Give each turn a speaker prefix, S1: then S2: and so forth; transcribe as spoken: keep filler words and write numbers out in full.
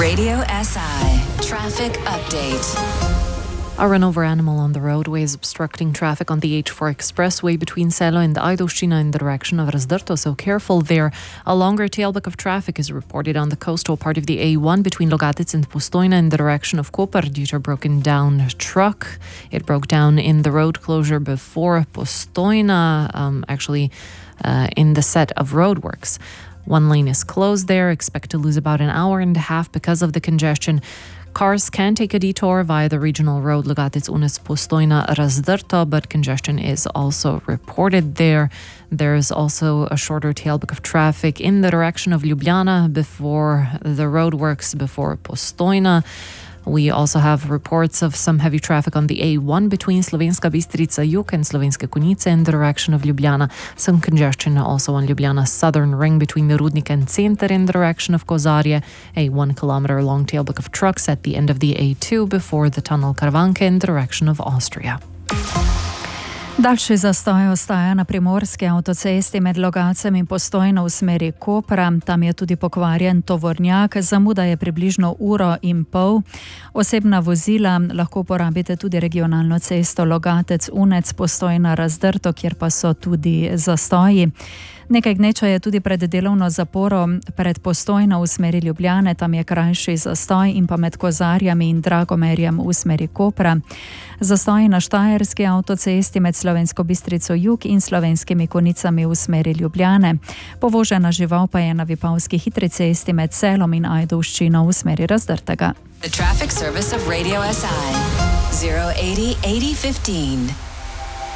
S1: Radio S I Traffic Update.
S2: A run-over animal on the roadway is obstructing traffic on the H four expressway between Selo and Ajdovščina in the direction of Razdrto, so careful there. A longer tailback of traffic is reported on the coastal part of the A one between Logatec and Postojna in the direction of Koper due to a broken down truck. It broke down in the road closure before Postojna, um, actually uh, in the set of roadworks. One lane is closed there. Expect to lose about an hour and a half because of the congestion. Cars can take a detour via the regional road Logatec-Unes Postojna Razdrto, but congestion is also reported there. There is also a shorter tailback of traffic in the direction of Ljubljana before the roadworks before Postojna. We also have reports of some heavy traffic on the A one between Slovenska Bistrica Jug and Slovenske Konjice in the direction of Ljubljana. Some congestion also on Ljubljana's southern ring between the Rudnik and Center in the direction of Kozarje. A one kilometer long tailback of trucks at the end of the A two before the tunnel Karavanke in the direction of Austria.
S3: Daljši zastoj ostaja na primorski avtocesti med Logacem in Postojno v smeri Kopra. Tam je tudi pokvarjen tovornjak, zamuda je približno uro in pol. Osebna vozila lahko uporabite tudi regionalno cesto Logatec-Unec Postojna Razdrto, kjer pa so tudi zastoji. Nekaj gneča je tudi pred delovno zaporo pred Postojno v smeri Ljubljane, tam je krajši zastoj, in pa med Kozarjami in Dragomerjem v smeri Kopra. Zastoji na Štajerski avtocesti med Slovensko Bistrico Jug in Slovenskimi Konjicami v smeri Ljubljane. Povožena žival pa je na Vipavski hitri cesti med Selom in Ajdovščino v smeri Razdrtega.
S1: The traffic service of Radio S I zero eighty eighty fifteen.